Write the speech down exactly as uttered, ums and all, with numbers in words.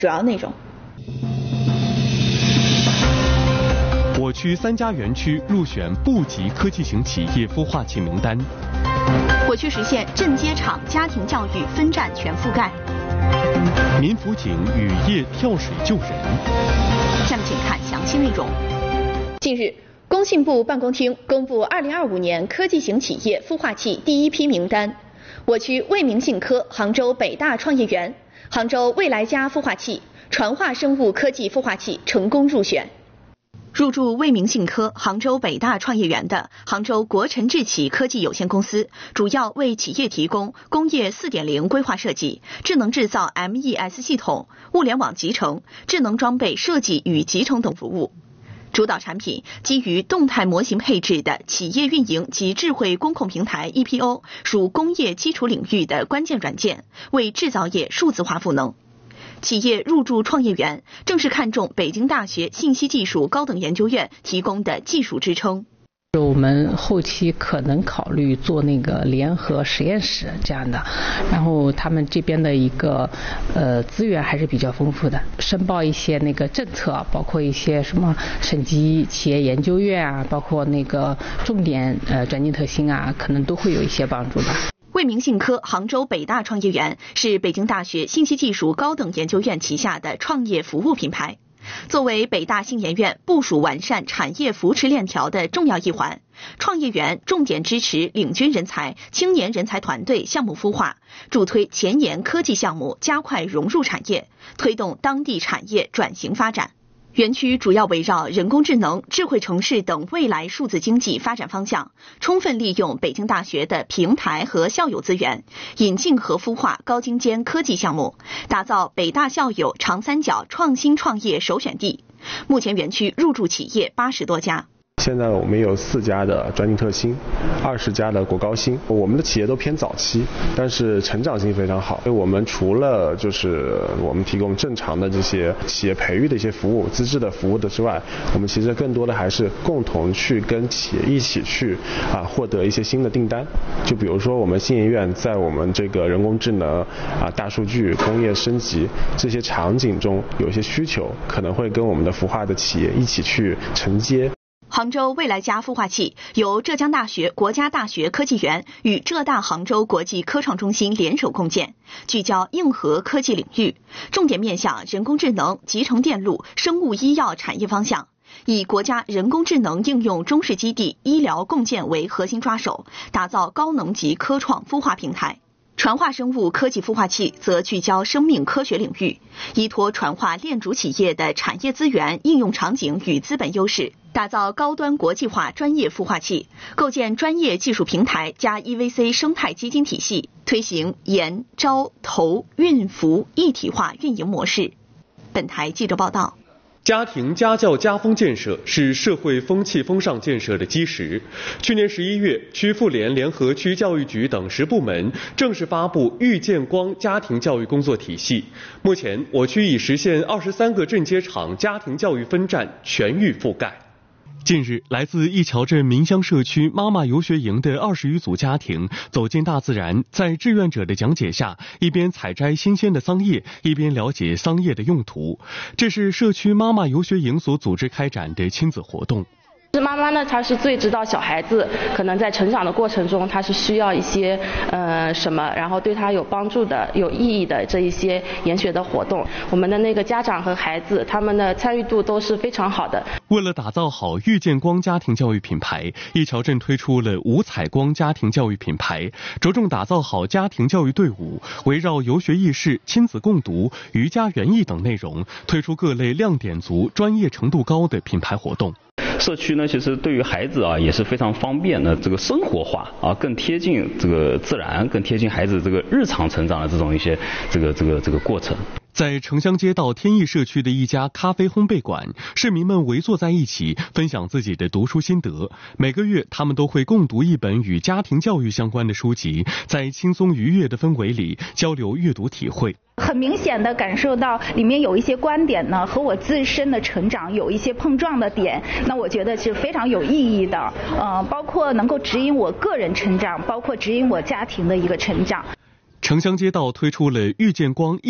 主要内容。 我区三家园区入选部级科技型企业孵化器名单。 我区实现镇街场家庭教育分站全覆盖。 民辅警雨夜跳水救人。 下面请看详细内容。近日，工信部办公厅公布二零二五年科技型企业孵化器第一批名单，我区未名信科杭州北大创业园、杭州未来家孵化器、传化生物科技孵化器成功入选。入驻未名信科杭州北大创业园的杭州国晨智企科技有限公司，主要为企业提供工业 四点零 规划设计、智能制造 M E S 系统、物联网集成、智能装备设计与集成等服务。主导产品基于动态模型配置的企业运营及智慧工控平台 E P O 属工业基础领域的关键软件，为制造业数字化赋能。企业入驻创业园，正是看重北京大学信息技术高等研究院提供的技术支撑。 我们后期可能考虑做那个联合实验室这样的，然后他们这边的一个呃资源还是比较丰富的，申报一些那个政策，包括一些什么省级企业研究院啊，包括那个重点呃转进特新啊，可能都会有一些帮助吧。 未名信科杭州北大创业园是北京大学信息技术高等研究院旗下的创业服务品牌。作为北大信研院部署完善产业扶持链条的重要一环，创业园重点支持领军人才、青年人才团队项目孵化，助推前沿科技项目加快融入产业，推动当地产业转型发展。园区主要围绕人工智能、智慧城市等未来数字经济发展方向，充分利用北京大学的平台和校友资源，引进和孵化高精尖科技项目，打造北大校友长三角创新创业首选地。目前园区入驻企业八十多家。 现在我们有四家的专进特新，二十家的国高新。我们的企业都偏早期，但是成长性非常好。我们除了就是我们提供正常的这些企业培育的一些服务、资质的服务的之外，我们其实更多的还是共同去跟企业一起去啊获得一些新的订单。就比如说我们信研院在我们这个人工智能啊、大数据、工业升级这些场景中有一些需求，可能会跟我们的孵化的企业一起去承接。 杭州未来家孵化器由浙江大学国家大学科技园与浙大杭州国际科创中心联手共建，聚焦硬核科技领域，重点面向人工智能、集成电路、生物医药产业方向，以国家人工智能应用中试基地医疗共建为核心抓手，打造高能级科创孵化平台。传化生物科技孵化器则聚焦生命科学领域，依托传化链主企业的产业资源、应用场景与资本优势，打造高端国际化专业孵化器，构建专业技术平台加 E V C 生态基金体系，推行研、招、投、运、服一体化运营模式。本台记者报道。 家庭家教家风建设是社会风气风尚建设的基石。去年十一月，区妇联联合区教育局等十部门正式发布遇见光家庭教育工作体系。目前，我区已实现二十三个镇街场家庭教育分站全域覆盖。近日，来自一桥镇民乡社区妈妈游学营的二十余组家庭走进大自然，在志愿者的讲解下，一边采摘新鲜的桑叶，一边了解桑叶的用途。这是社区妈妈游学营所组织开展的亲子活动。 妈妈呢，她是最知道小孩子可能在成长的过程中，她是需要一些呃什么，然后对她有帮助的、有意义的这一些研学的活动。我们的那个家长和孩子，他们的参与度都是非常好的。 为了打造好遇见光家庭教育品牌，一桥镇推出了五彩光家庭教育品牌，着重打造好家庭教育队伍，围绕游学议事、亲子共读、瑜伽园艺等内容，推出各类亮点足、专业程度高的品牌活动。 社区呢，其实对于孩子啊也是非常方便的，这个生活化啊，更贴近这个自然，更贴近孩子这个日常成长的这种一些这个这个这个过程。 在城乡街道天意社区的一家咖啡烘焙馆，市民们围坐在一起，分享自己的读书心得。每个月，他们都会共读一本与家庭教育相关的书籍，在轻松愉悦的氛围里交流阅读体会。 很明显的感受到里面有一些观点呢和我自身的成长有一些碰撞的点，那我觉得是非常有意义的，呃，包括能够指引我个人成长，包括指引我家庭的一个成长。 城乡街道推出了遇见光